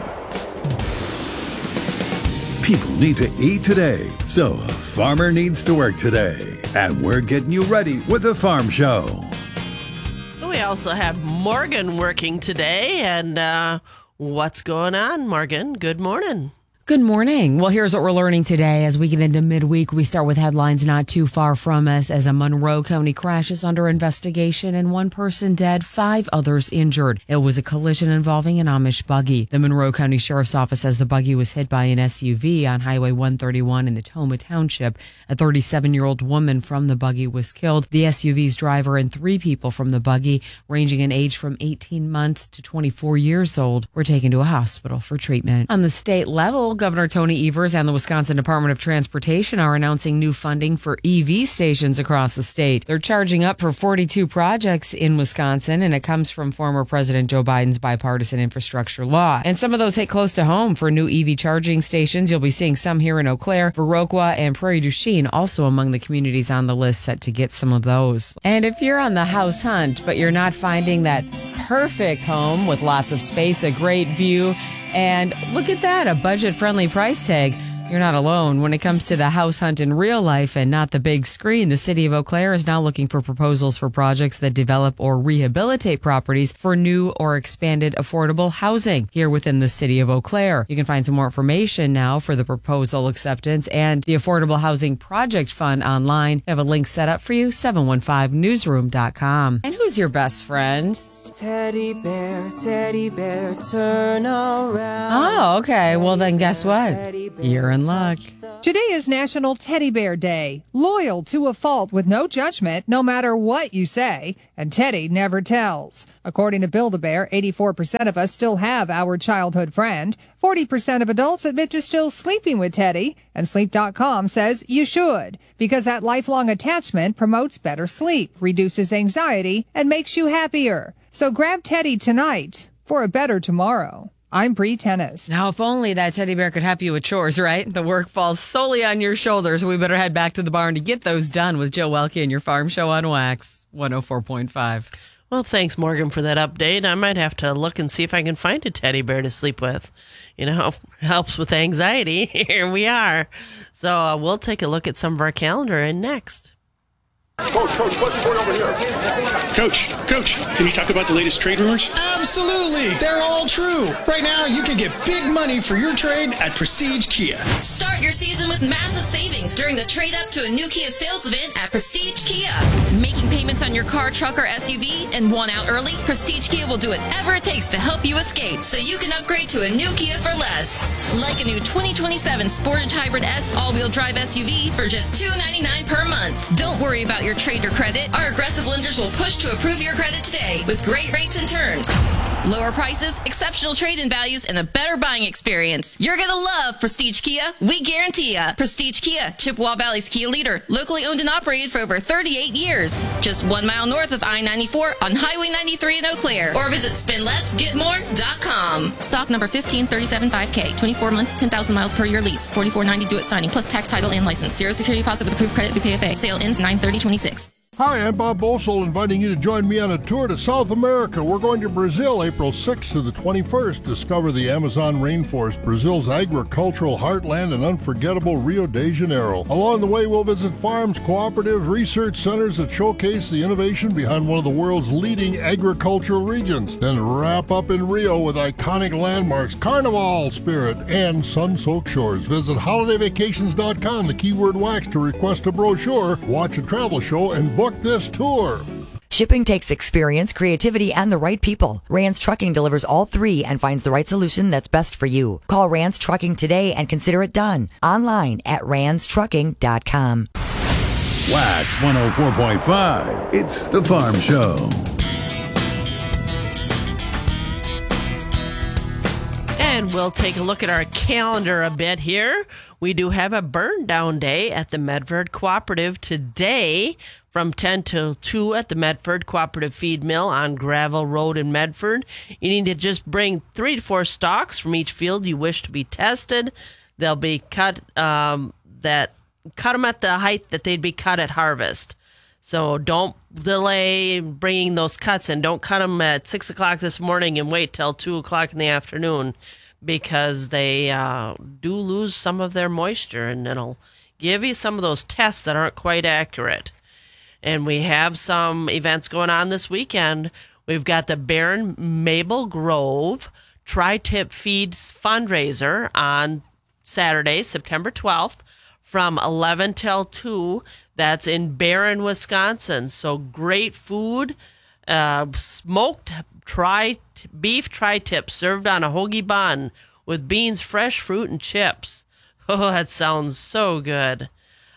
People need to eat today, so a farmer needs to work today. And we're getting you ready with the Farm Show. We also have Morgan working today. And uh, what's going on, Morgan? Good morning. Good morning. Well, here's what we're learning today. As we get into midweek, we start with headlines not too far from us as a Monroe County crash is under investigation and one person dead, five others injured. It was a collision involving an Amish buggy. The Monroe County Sheriff's Office says the buggy was hit by an S U V on Highway one thirty-one in the Toma Township. A thirty-seven-year-old woman from the buggy was killed. The S U V's driver and three people from the buggy, ranging in age from eighteen months to twenty-four years old, were taken to a hospital for treatment. On the state level, Governor Tony Evers and the Wisconsin Department of Transportation are announcing new funding for E V stations across the state. They're charging up for forty-two projects in Wisconsin, and it comes from former President Joe Biden's bipartisan infrastructure law. And some of those hit close to home for new E V charging stations. You'll be seeing some here in Eau Claire, Viroqua, and Prairie du Chien, also among the communities on the list set to get some of those. And if you're on the house hunt, but you're not finding that perfect home with lots of space, a great view, and look at that, a budget-friendly price tag. You're not alone. When it comes to the house hunt in real life and not the big screen, the city of Eau Claire is now looking for proposals for projects that develop or rehabilitate properties for new or expanded affordable housing here within the city of Eau Claire. You can find some more information now for the proposal acceptance and the Affordable Housing Project Fund online. I have a link set up for you, seven one five newsroom dot com. And who's your best friend? Teddy bear, teddy bear, turn around. Oh, okay. Well, then guess what? You're in luck. Today is National Teddy Bear Day. Loyal to a fault with no judgment, no matter what you say. And Teddy never tells. According to Build-A-Bear, eighty-four percent of us still have our childhood friend. forty percent of adults admit to still sleeping with Teddy. And Sleep dot com says you should, because that lifelong attachment promotes better sleep, reduces anxiety, and makes you happier. So grab Teddy tonight for a better tomorrow. I'm Bree Tennis. Now, if only that teddy bear could help you with chores, right? The work falls solely on your shoulders. We better head back to the barn to get those done with Joe Welke and your Farm Show on Wax one oh four point five. Well, thanks, Morgan, for that update. I might have to look and see if I can find a teddy bear to sleep with. You know, helps with anxiety. Here we are. So uh, we'll take a look at some of our calendar and next. Coach, coach, what's going over here? Coach, coach, can you talk about the latest trade rumors? Absolutely. They're all true. Right now, you can get big money for your trade at Prestige Kia. Start your season with massive savings during the trade up to a new Kia sales event at Prestige Kia. Making payments on your car, truck, or S U V and want out early? Prestige Kia will do whatever it takes to help you escape so you can upgrade to a new Kia for less. Like a new twenty twenty-seven Sportage Hybrid S all-wheel drive S U V for just two hundred ninety-nine dollars per month. Don't worry about your trade or credit. Our aggressive lenders will push to approve your credit today with great rates and terms. Lower prices, exceptional trade-in values, and a better buying experience. You're going to love Prestige Kia. We guarantee ya. Prestige Kia, Chippewa Valley's Kia leader. Locally owned and operated for over thirty-eight years. Just one mile north of I ninety-four on Highway ninety-three in Eau Claire. Or visit spend less get more dot com. Stock number fifteen thirty-seven five K. twenty-four months, ten thousand miles per year lease. forty-four ninety due at signing, plus tax, title, and license. Zero security deposit with approved credit through K F A. Sale ends nine thirty twenty-six. Hi, I'm Bob Bosel, inviting you to join me on a tour to South America. We're going to Brazil April sixth to the twenty-first. Discover the Amazon rainforest, Brazil's agricultural heartland, and unforgettable Rio de Janeiro. Along the way, we'll visit farms, cooperatives, research centers that showcase the innovation behind one of the world's leading agricultural regions. Then wrap up in Rio with iconic landmarks, Carnival spirit, and sun-soaked shores. Visit holiday vacations dot com, the keyword wax, to request a brochure, watch a travel show, and book this tour. Shipping takes experience, creativity, and the right people. Rance Trucking delivers all three and finds the right solution that's best for you. Call Rance Trucking today and consider it done. Online at rance trucking dot com. Wax one oh four point five. It's the Farm Show. And we'll take a look at our calendar a bit here. We do have a burn down day at the Medford Cooperative today from ten till two at the Medford Cooperative Feed Mill on Gravel Road in Medford. You need to just bring three to four stalks from each field you wish to be tested. They'll be cut um, that cut them at the height that they'd be cut at harvest. So don't delay bringing those cuts in. Don't cut them at six o'clock this morning and wait till two o'clock in the afternoon, because they uh, do lose some of their moisture, and it'll give you some of those tests that aren't quite accurate. And we have some events going on this weekend. We've got the Barron Maple Grove Tri-Tip Feeds fundraiser on Saturday, September twelfth, from eleven till two. That's in Barron, Wisconsin. So great food, uh, smoked tri beef tri-tip served on a hoagie bun with beans, fresh fruit, and chips. Oh, that sounds so good.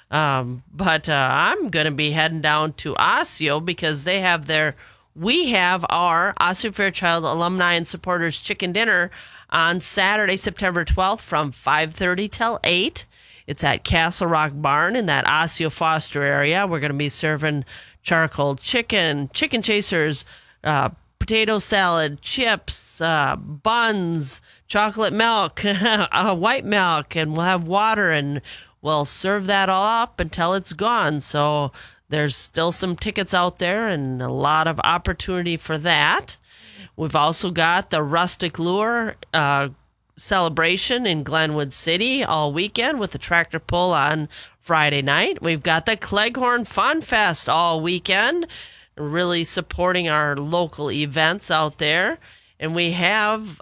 Um, but uh, I'm going to be heading down to Osseo because they have their, we have our Osseo Fairchild Alumni and Supporters Chicken Dinner on Saturday, September twelfth from five thirty till eight. It's at Castle Rock Barn in that Osseo Foster area. We're going to be serving charcoal chicken, chicken chasers, uh, potato salad, chips, uh, buns, chocolate milk, uh, white milk, and we'll have water, and we'll serve that all up until it's gone. So there's still some tickets out there and a lot of opportunity for that. We've also got the Rustic Lure uh, celebration in Glenwood City all weekend with the tractor pull on Friday night. We've got the Cleghorn Fun Fest all weekend, really supporting our local events out there. And we have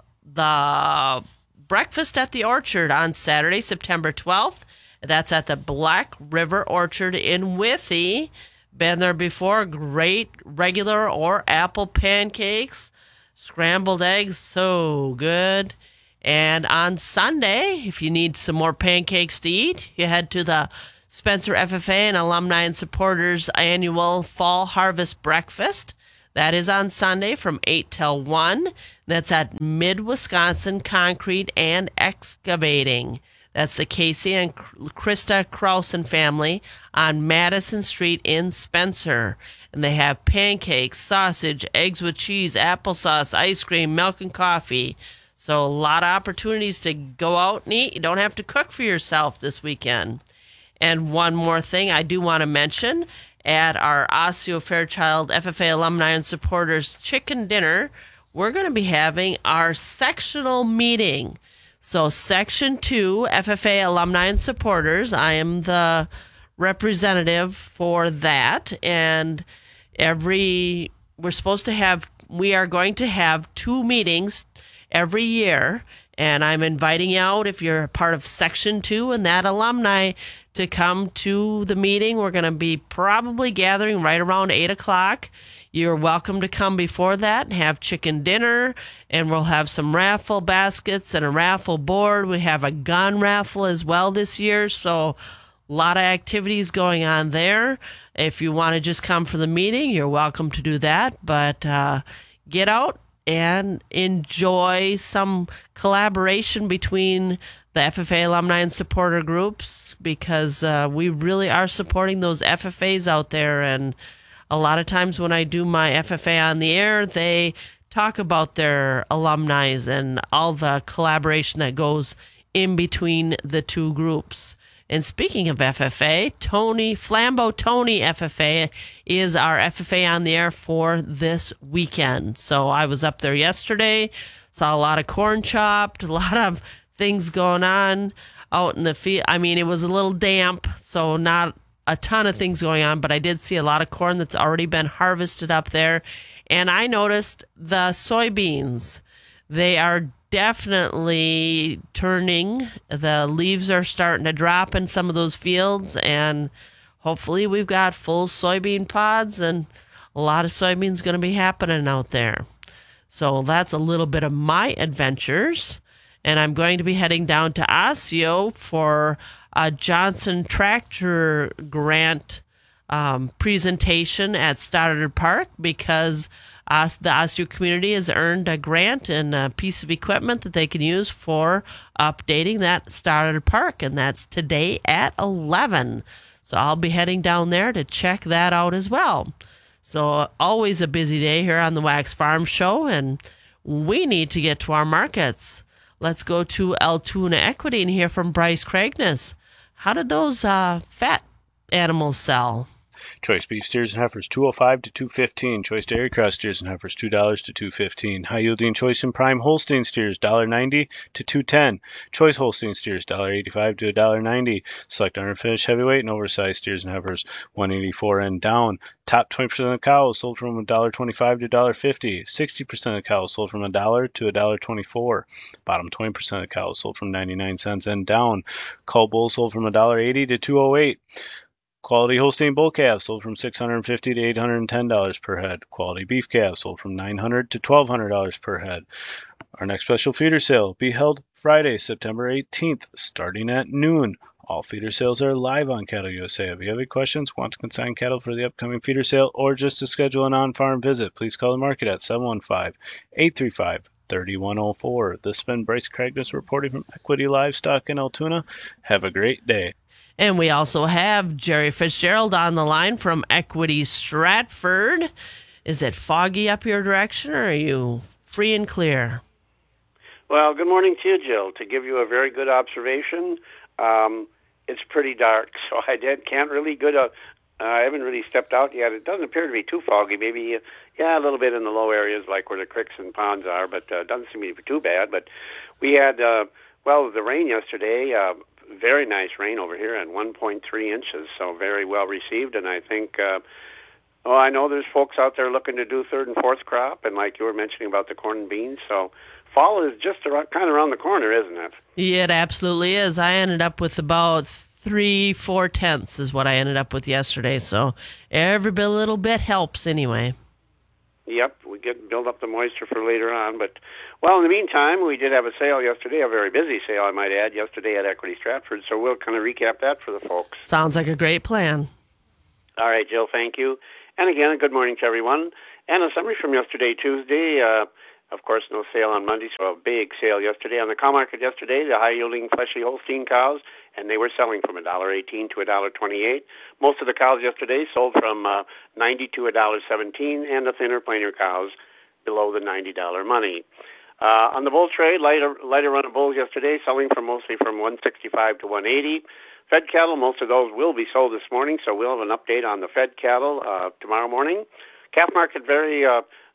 the Breakfast at the Orchard on Saturday, September twelfth. That's at the Black River Orchard in Withee. Been there before. Great regular or apple pancakes, scrambled eggs, so good. And on Sunday, if you need some more pancakes to eat, you head to the Spencer F F A and Alumni and Supporters annual Fall Harvest Breakfast. That is on Sunday from eight till one. That's at Mid-Wisconsin Concrete and Excavating. That's the Casey and Krista Krausen family on Madison Street in Spencer. And they have pancakes, sausage, eggs with cheese, applesauce, ice cream, milk, and coffee. So a lot of opportunities to go out and eat. You don't have to cook for yourself this weekend. And one more thing I do want to mention, at our Osseo Fairchild F F A Alumni and Supporters Chicken Dinner, we're going to be having our sectional meeting. So Section two, F F A Alumni and Supporters, I am the representative for that. And every, we're supposed to have, we are going to have two meetings every year. And I'm inviting you out, if you're a part of Section two and that alumni, to come to the meeting. We're going to be probably gathering right around eight o'clock. You're welcome to come before that and have chicken dinner, and we'll have some raffle baskets and a raffle board. We have a gun raffle as well this year, so a lot of activities going on there. If you want to just come for the meeting, you're welcome to do that, but uh, get out and enjoy some collaboration between the F F A alumni and supporter groups, because uh, we really are supporting those F F As out there. And a lot of times when I do my F F A on the air, they talk about their alumni and all the collaboration that goes in between the two groups. And speaking of F F A, Tony, Flambeau Tony F F A is our F F A on the air for this weekend. So I was up there yesterday, saw a lot of corn chopped, a lot of things going on out in the field. I mean, it was a little damp, so not a ton of things going on, but I did see a lot of corn that's already been harvested up there. And I noticed the soybeans. They are definitely turning. The leaves are starting to drop in some of those fields, and hopefully we've got full soybean pods, and a lot of soybeans going to be happening out there. So that's a little bit of my adventures. And I'm going to be heading down to Osseo for a Johnson Tractor grant um, presentation at Stoddard Park, because uh, the Osseo community has earned a grant and a piece of equipment that they can use for updating that Stoddard Park, and that's today at eleven. So I'll be heading down there to check that out as well. So always a busy day here on the Wax Farm Show, and we need to get to our markets. Let's go to Altoona Equity and hear from Bryce Craigness. How did those uh, fat animals sell? Choice beef steers and heifers two oh five to two fifteen. Choice dairy cross steers and heifers two dollars to two fifteen. High yielding choice and prime Holstein steers one ninety to two ten. Choice Holstein steers one eighty-five to one ninety. Select unfinished heavyweight and oversized steers and heifers one eighty-four and down. Top twenty percent of the cows sold from one twenty-five to one fifty. sixty percent of the cows sold from one dollar to one twenty-four. Bottom twenty percent of the cows sold from ninety-nine cents and down. Cull bulls sold from one eighty to two oh eight. Quality Holstein bull calves sold from six hundred fifty dollars to eight hundred ten dollars per head. Quality beef calves sold from nine hundred dollars to twelve hundred dollars per head. Our next special feeder sale will be held Friday, September eighteenth, starting at noon. All feeder sales are live on Cattle U S A. If you have any questions, want to consign cattle for the upcoming feeder sale, or just to schedule an on-farm visit, please call the market at seven one five, eight three five, three one zero four. This has been Bryce Craigness reporting from Equity Livestock in Altoona. Have a great day. And we also have Jerry Fitzgerald on the line from Equity Stratford. Is it foggy up your direction, or are you free and clear? Well, good morning to you, Jill. To give you a very good observation, um, it's pretty dark, so I did, can't really good. Uh, I haven't really stepped out yet. It doesn't appear to be too foggy. Maybe, uh, yeah, a little bit in the low areas, like where the creeks and ponds are, but uh, doesn't seem to be too bad. But we had, uh, well, the rain yesterday. Uh, Very nice rain over here at one point three inches, so very well received. And I think, uh, oh, I know there's folks out there looking to do third and fourth crop, and like you were mentioning about the corn and beans. So fall is just around, kind of around the corner, isn't it? Yeah, it absolutely is. I ended up with about three, four tenths is what I ended up with yesterday. So every bit, little bit helps anyway. Yep, we get build up the moisture for later on. But, well, in the meantime, we did have a sale yesterday, a very busy sale, I might add, yesterday at Equity Stratford. So we'll kind of recap that for the folks. Sounds like a great plan. All right, Jill, thank you. And again, good morning to everyone. And a summary from yesterday, Tuesday. Uh, of course, no sale on Monday, so a big sale yesterday. On the cow market yesterday, the high-yielding fleshy Holstein cows, and they were selling from one dollar eighteen to one dollar twenty-eight. Most of the cows yesterday sold from uh, ninety to one dollar seventeen, and the thinner, plainer cows below the ninety dollar money. Uh, on the bull trade, lighter, lighter run of bulls yesterday, selling from mostly from one sixty-five to one eighty. Fed cattle, most of those will be sold this morning, so we'll have an update on the fed cattle uh, tomorrow morning. Calf market very uh,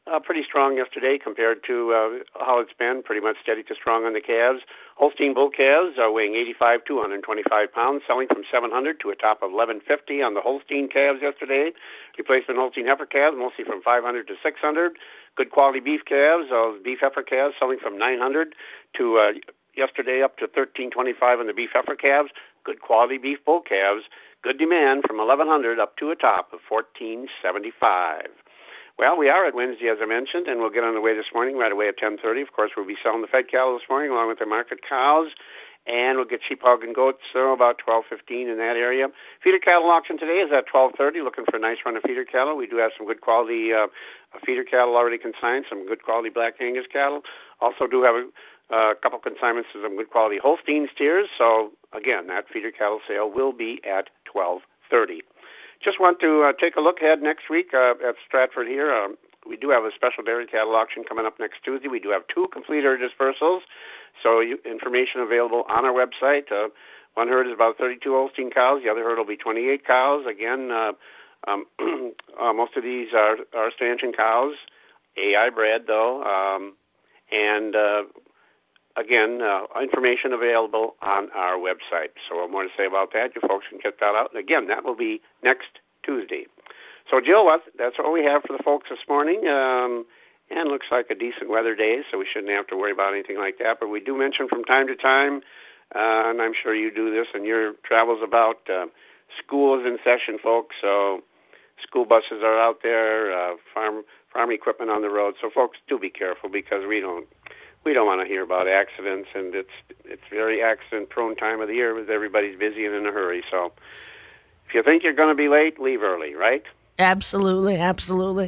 uh, pretty strong yesterday compared to uh, how it's been, pretty much steady to strong on the calves. Holstein bull calves are weighing eighty-five, two hundred twenty-five pounds, selling from seven hundred to a top of eleven fifty on the Holstein calves yesterday. Replacement Holstein heifer calves, mostly from five hundred to six hundred. Good quality beef calves, uh, beef heifer calves, selling from nine hundred to uh, yesterday up to thirteen twenty-five on the beef heifer calves. Good quality beef bull calves, good demand from eleven hundred up to a top of fourteen seventy-five. Well, we are at Wednesday, as I mentioned, and we'll get on the way this morning right away at ten thirty. Of course, we'll be selling the fed cattle this morning along with the market cows, and we'll get sheep, hog, and goats so about twelve fifteen in that area. Feeder cattle auction today is at twelve thirty, looking for a nice run of feeder cattle. We do have some good quality uh, feeder cattle already consigned, some good quality Black Angus cattle. Also do have a uh, couple consignments of some good quality Holstein steers. So, again, that feeder cattle sale will be at twelve thirty. Just want to uh, take a look ahead next week uh, at Stratford here. Um, we do have a special dairy cattle auction coming up next Tuesday. We do have two complete herd dispersals, so you, information available on our website. Uh, one herd is about thirty-two Holstein cows. The other herd will be twenty-eight cows. Again, uh, um, uh, most of these are, are stanchion cows, A I bred though, um, and uh, again, uh, information available on our website. So more to say about that. You folks can check that out. And again, that will be next Tuesday. So, Jill, what, that's all we have for the folks this morning. Um, and looks like a decent weather day, so we shouldn't have to worry about anything like that. But we do mention from time to time, uh, and I'm sure you do this in your travels about, uh, school is in session, folks. So school buses are out there, uh, farm farm equipment on the road. So, folks, do be careful because we don't We don't want to hear about accidents, and it's it's very accident-prone time of the year with everybody's busy and in a hurry. So if you think you're going to be late, leave early, right? Absolutely, absolutely.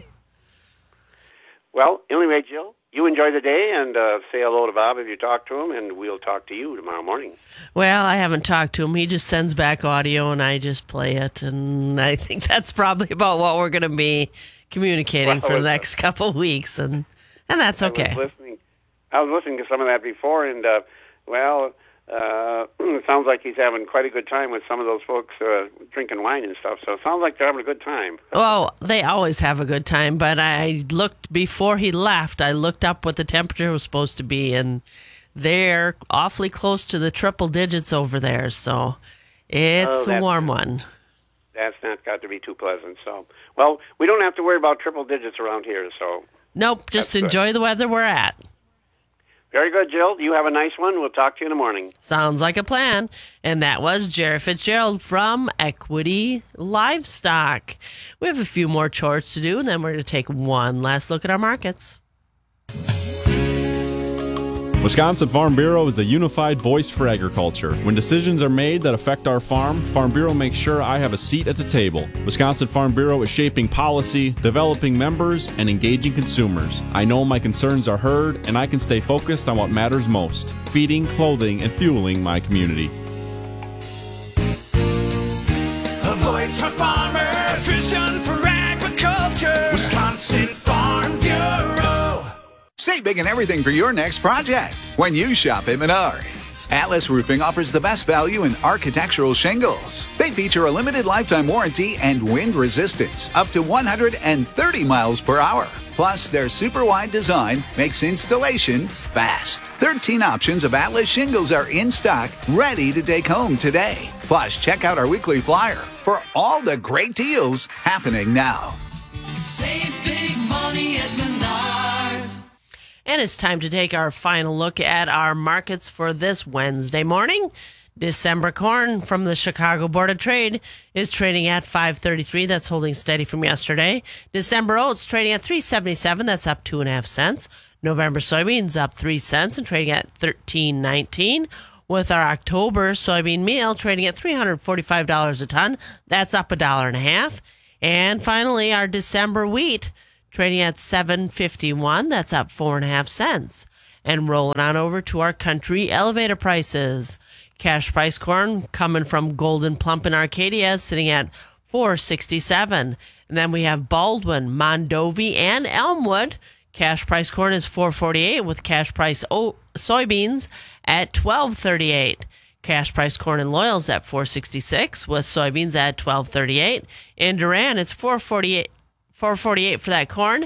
Well, anyway, Jill, you enjoy the day, and uh, say hello to Bob if you talk to him, and we'll talk to you tomorrow morning. Well, I haven't talked to him. He just sends back audio, and I just play it, and I think that's probably about what we're going to be communicating well, for the next a, couple of weeks, and, and that's okay. I was listening. I was listening to some of that before, and, uh, well, uh, it sounds like he's having quite a good time with some of those folks uh, drinking wine and stuff, so it sounds like they're having a good time. Well, they always have a good time, but I looked, before he left, I looked up what the temperature was supposed to be, and they're awfully close to the triple digits over there, so it's oh, a warm one. That's not got to be too pleasant, so. Well, we don't have to worry about triple digits around here, so. Nope, just enjoy the weather we're at. Very good, Jill. You have a nice one. We'll talk to you in the morning. Sounds like a plan. And that was Jerry Fitzgerald from Equity Livestock. We have a few more chores to do, and then we're going to take one last look at our markets. Wisconsin Farm Bureau is a unified voice for agriculture. When decisions are made that affect our farm, Farm Bureau makes sure I have a seat at the table. Wisconsin Farm Bureau is shaping policy, developing members, and engaging consumers. I know my concerns are heard, and I can stay focused on what matters most: feeding, clothing, and fueling my community. A voice for farmers, a vision for agriculture. Wisconsin Farm Bureau. Save big and everything for your next project when you shop at Menards. Atlas Roofing offers the best value in architectural shingles. They feature a limited lifetime warranty and wind resistance up to one hundred thirty miles per hour. Plus, their super wide design makes installation fast. thirteen options of Atlas shingles are in stock, ready to take home today. Plus, check out our weekly flyer for all the great deals happening now. Save big money at Menards. And it's time to take our final look at our markets for this Wednesday morning. December corn from the Chicago Board of Trade is trading at five thirty-three. That's holding steady from yesterday. December oats trading at three seventy-seven. That's up two and a half cents. November soybeans up three cents and trading at thirteen nineteen. With our October soybean meal trading at three hundred forty-five dollars a ton. That's up a dollar and a half. And finally, our December wheat trading at seven fifty-one. That's up four and a half cents. And rolling on over to our country elevator prices. Cash price corn coming from Golden Plump in Arcadia sitting at four sixty-seven. And then we have Baldwin, Mondovi, and Elmwood. Cash price corn is four forty-eight with cash price o- soybeans at twelve thirty-eight. Cash price corn in Loyal's at four sixty-six with soybeans at twelve thirty-eight. In Durand, it's four forty-eight. four forty-eight for that corn,